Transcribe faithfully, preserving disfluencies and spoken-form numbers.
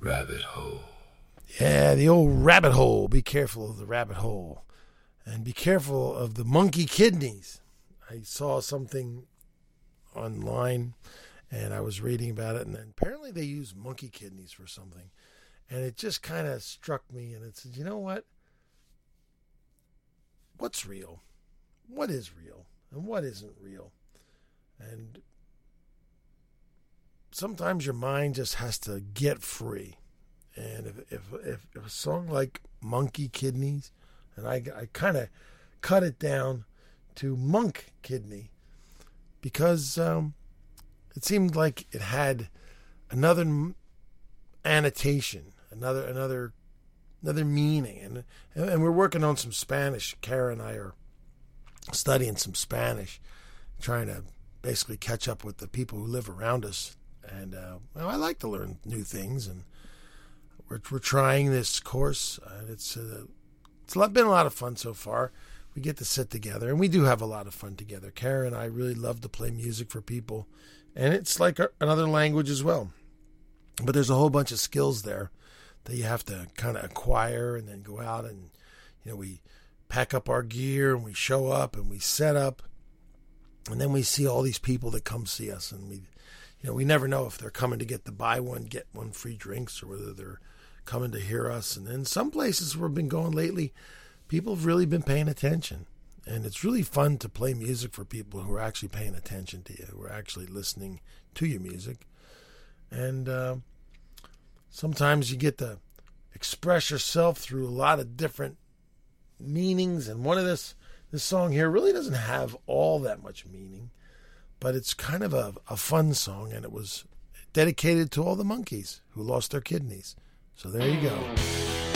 Rabbit hole. Yeah, the old rabbit hole. Be careful of the rabbit hole. And be careful of the monkey kidneys. I saw something online and I was reading about it, and apparently they use monkey kidneys for something. And it just kind of struck me, and it said, you know what? What's real? What is real? And what isn't real? And sometimes your mind just has to get free. And if if if, if a song like Monkey Kidneys, and I, I kind of cut it down to Monk Kidney, because um, it seemed like it had another annotation, another another another meaning, and and we're working on some Spanish. Kara and I are studying some Spanish, trying to basically catch up with the people who live around us. And uh, well, I like to learn new things, and we're we're trying this course, and it's uh, it's been a lot of fun so far. We get to sit together, and we do have a lot of fun together. Kara and I really love to play music for people, and it's like a, another language as well. But there's a whole bunch of skills there that you have to kind of acquire, and then go out and, you know, we pack up our gear and we show up and we set up, and then we see all these people that come see us, and we, you know, we never know if they're coming to get the buy one, get one free drinks, or whether they're coming to hear us. And in some places where we've been going lately, people have really been paying attention. And it's really fun to play music for people who are actually paying attention to you, who are actually listening to your music. And uh, sometimes you get to express yourself through a lot of different meanings. And one of this, this song here really doesn't have all that much meaning, but it's kind of a, a fun song, and it was dedicated to all the monkeys who lost their kidneys. So there you go.